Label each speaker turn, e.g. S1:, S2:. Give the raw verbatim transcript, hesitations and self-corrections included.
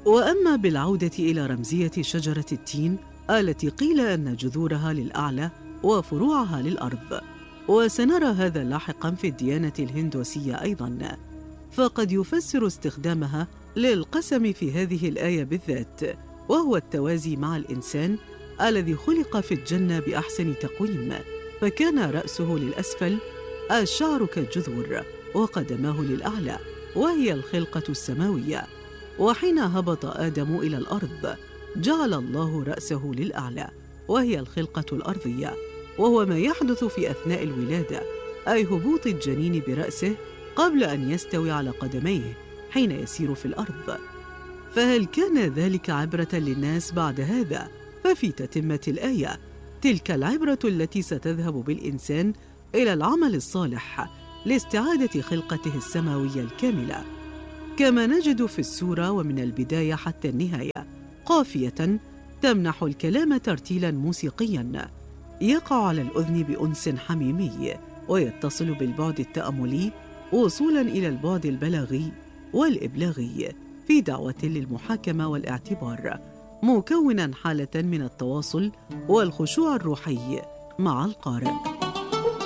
S1: وأما بالعودة إلى رمزية شجرة التين التي قيل أن جذورها للأعلى وفروعها للأرض، وسنرى هذا لاحقاً في الديانة الهندوسية أيضاً، فقد يفسر استخدامها للقسم في هذه الآية بالذات، وهو التوازي مع الإنسان الذي خلق في الجنة بأحسن تقويم، فكان رأسه للأسفل، الشعر كالجذور، وقدماه للأعلى، وهي الخلقة السماوية. وحين هبط آدم إلى الأرض جعل الله رأسه للأعلى، وهي الخلقة الأرضية، وهو ما يحدث في أثناء الولادة، أي هبوط الجنين برأسه قبل أن يستوي على قدميه حين يسير في الأرض. فهل كان ذلك عبرة للناس بعد هذا؟ ففي تتمة الآية تلك العبرة التي ستذهب بالإنسان إلى العمل الصالح لاستعادة خلقته السماوية الكاملة، كما نجد في السورة ومن البداية حتى النهاية قافية تمنح الكلام ترتيلاً موسيقياً يقع على الأذن بأنس حميمي، ويتصل بالبعد التأملي وصولاً إلى البعد البلاغي والإبلاغي في دعوة للمحاكمة والاعتبار، مكوناً حالة من التواصل والخشوع الروحي مع القارئ.